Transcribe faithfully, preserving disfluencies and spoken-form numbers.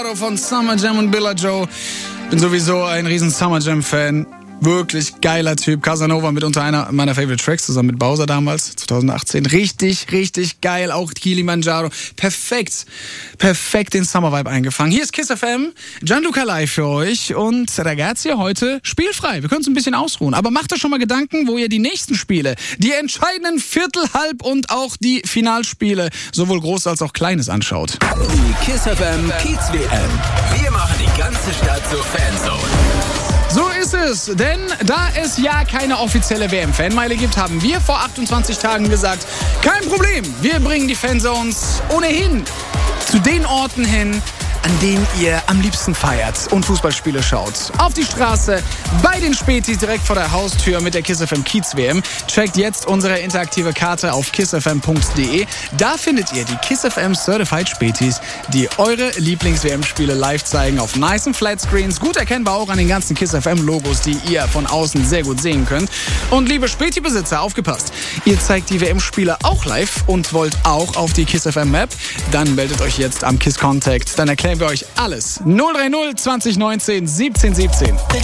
Von Summer Jam und Billa Joe. Bin sowieso ein riesen Summer Jam Fan. Wirklich geiler Typ. Casanova mitunter einer meiner Favorite Tracks, zusammen mit Bowser damals, zwanzig achtzehn. Richtig, richtig geil. Auch Kilimanjaro. Perfekt. Perfekt den Summer Vibe eingefangen. Hier ist Kiss F M. Gianluca live für euch. Und Ragazzi, heute spielfrei. Wir können uns ein bisschen ausruhen. Aber macht euch schon mal Gedanken, wo ihr die nächsten Spiele, die entscheidenden Viertel, Halb und auch die Finalspiele, sowohl Groß als auch Kleines anschaut. Die Kiss F M Kiez W M. Wir machen die ganze Stadt zur Fanzone. So ist es, denn da es ja keine offizielle W M-Fanmeile gibt, haben wir vor achtundzwanzig Tagen gesagt, kein Problem, wir bringen die Fanzones ohnehin zu den Orten hin, an denen ihr am liebsten feiert und Fußballspiele schaut. Auf die Straße, bei den Spätis direkt vor der Haustür mit der Kiss F M Kiez W M. Checkt jetzt unsere interaktive Karte auf kiss f m punkt d e. Da findet ihr die Kiss F M Certified Spätis, die eure Lieblings-W M-Spiele live zeigen auf nicen Flatscreens. Gut erkennbar auch an den ganzen Kiss F M-Logos, die ihr von außen sehr gut sehen könnt. Und liebe Späti-Besitzer, aufgepasst! Ihr zeigt die W M-Spiele auch live und wollt auch auf die Kiss F M Map? Dann meldet euch jetzt am Kiss Contact. Dann erklären wir euch alles. null drei null zwanzig neunzehn siebzehn siebzehn.